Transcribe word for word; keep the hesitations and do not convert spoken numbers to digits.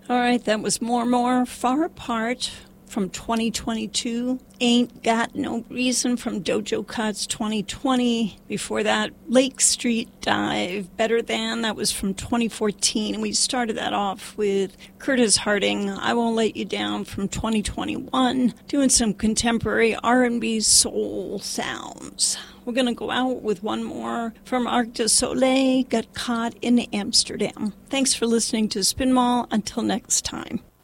All right, that was More More Far Apart from twenty twenty-two. Ain't Got No Reason from Dojo Cuts twenty twenty. Before that, Lake Street Dive, Better Than, that was from twenty fourteen. And we started that off with Curtis Harding, I Won't Let You Down from twenty twenty-one, doing some contemporary R and B soul sounds. We're going to go out with one more from Arc de Soleil, Got Caught in Amsterdam. Thanks for listening to Spin Mall. Until next time.